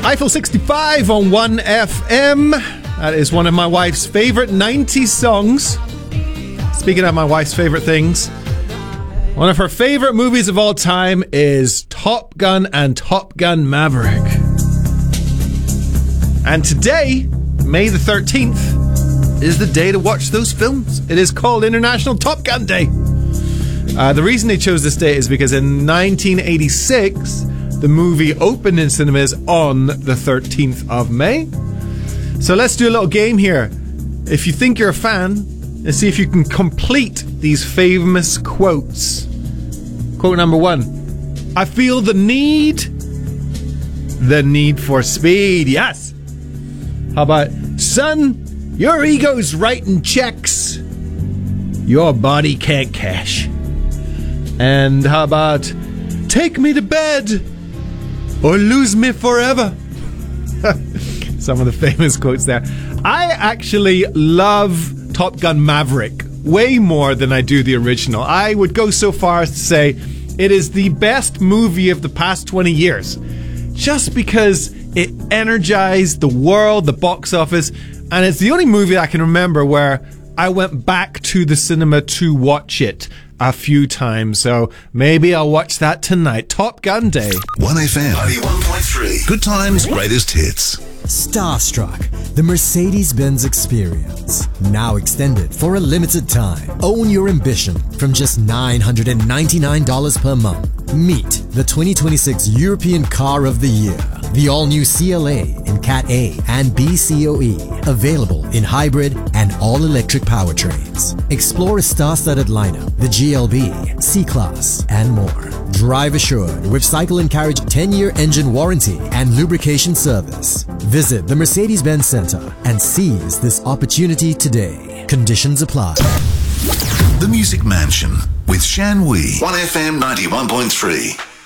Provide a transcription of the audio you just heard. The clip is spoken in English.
Eiffel 65 on 1FM. That is one of my wife's favorite 90s songs. Speaking of my wife's favorite things, one of her favorite movies of all time is Top Gun and Top Gun Maverick. And today, May the 13th, is the day to watch those films. It is called International Top Gun Day. The reason they chose this day is because in 1986, the movie opened in cinemas on the 13th of May. So let's do a little game here. If you think you're a fan, let's see if you can complete these famous quotes. Quote number 1. I feel the need for speed. Yes. How about, son, your ego's writing checks your body can't cash. And how about, take me to bed or lose me forever. Some of the famous quotes there. I actually love Top Gun Maverick way more than I do the original. I would go so far as to say it is the best movie of the past 20 years. Just because it energized the world, the box office, and it's the only movie I can remember where I went back to the cinema to watch it a few times, so maybe I'll watch that tonight. Top Gun Day. 1FM 91.3. Good times, greatest hits. Starstruck, the Mercedes-Benz experience. Now extended for a limited time. Own your ambition from just $999 per month. Meet the 2026 European Car of the Year. The all-new CLA in Cat A and B COE. Available in hybrid and all-electric powertrains. Explore a star-studded lineup, the GLB, C-Class, and more. Drive assured with Cycle & Carriage 10-year engine warranty and lubrication service. Visit the Mercedes-Benz Center and seize this opportunity today. Conditions apply. The Music Mansion with Shan Wee. 1FM 91.3.